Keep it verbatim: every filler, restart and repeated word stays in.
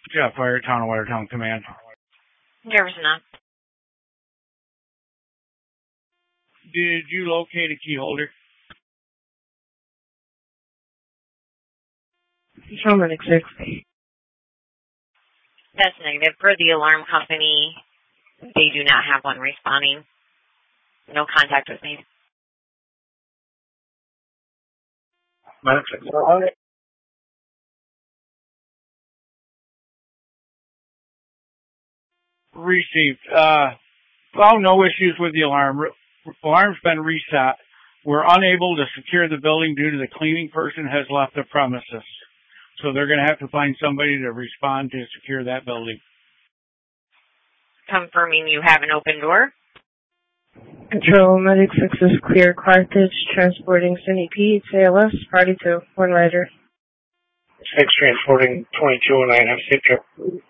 Yeah, Fire, Town of Watertown Command. Jefferson up. Did you locate a key holder? Paramedic six. That's negative. For the alarm company, they do not have one responding. No contact with me. Medic six four hundred. Received. Uh, well, no issues with the alarm. Re- alarm's been reset. We're unable to secure the building due to the cleaning person has left the premises. So they're going to have to find somebody to respond to secure that building. Confirming you have an open door. Control, Medic six is clear. Carthage, transporting Cindy P. A L S, party two, one rider. six transporting twenty-two and nine have safe trip.